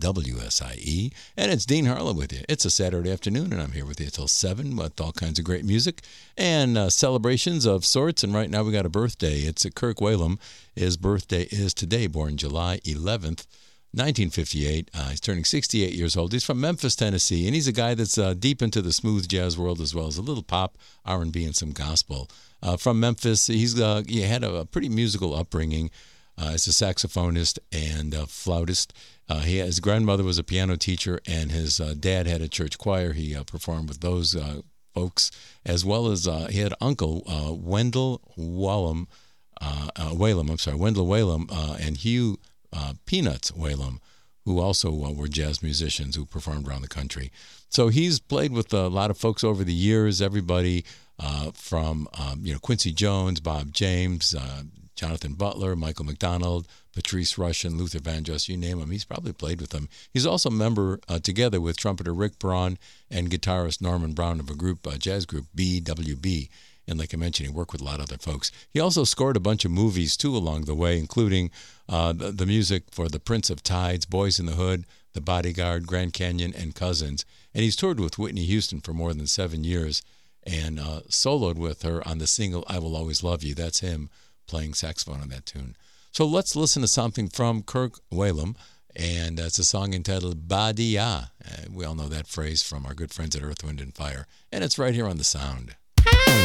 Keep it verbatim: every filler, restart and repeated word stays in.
W S I E. And it's Dean Harlow with you. It's a Saturday afternoon, and I'm here with you till seven with all kinds of great music and uh, celebrations of sorts. And right now we got a birthday. It's a Kirk Whalum. His birthday is today, born July eleventh, nineteen fifty-eight. Uh, he's turning sixty-eight years old. He's from Memphis, Tennessee, and he's a guy that's uh, deep into the smooth jazz world as well as a little pop, R and B, and some gospel. Uh, from Memphis, he's uh, he had a, a pretty musical upbringing uh, as a saxophonist and a flautist. Uh, he, his grandmother was a piano teacher, and his uh, dad had a church choir. He uh, performed with those uh, folks, as well as uh, he had uncle uh, Wendell Whalum, uh, uh, Whalum, I'm sorry, Wendell Whalum uh, and Hugh uh, Peanuts Whalum, who also uh, were jazz musicians who performed around the country. So he's played with a lot of folks over the years, everybody uh, from um, you know Quincy Jones, Bob James, uh, Jonathan Butler, Michael McDonald, Patrice Rushen, Luther Vandross, you name him. He's probably played with them. He's also a member, uh, together with trumpeter Rick Braun and guitarist Norman Brown of a group, a jazz group, B W B. And like I mentioned, he worked with a lot of other folks. He also scored a bunch of movies, too, along the way, including uh, the, the music for The Prince of Tides, Boys in the Hood, The Bodyguard, Grand Canyon, and Cousins. And he's toured with Whitney Houston for more than seven years and uh, soloed with her on the single I Will Always Love You. That's him playing saxophone on that tune. So let's listen to something from Kirk Whalum, and it's a song entitled Badia. Uh, we all know that phrase from our good friends at Earth, Wind, and Fire, and it's right here on The Sound.